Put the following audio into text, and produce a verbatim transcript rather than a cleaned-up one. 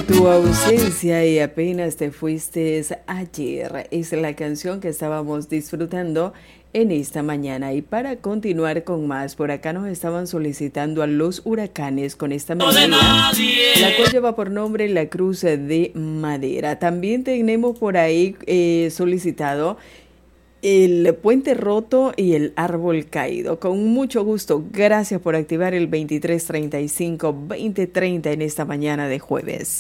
Tu ausencia y apenas te fuiste ayer es la canción que estábamos disfrutando en esta mañana. Y para continuar con más, por acá nos estaban solicitando a Los Huracanes con esta melodía, la cual lleva por nombre La Cruz de Madera. También tenemos por ahí eh, solicitado El Puente Roto y El Árbol Caído. Con mucho gusto, gracias por activar el veintitrés treinta y cinco veinte treinta en esta mañana de jueves.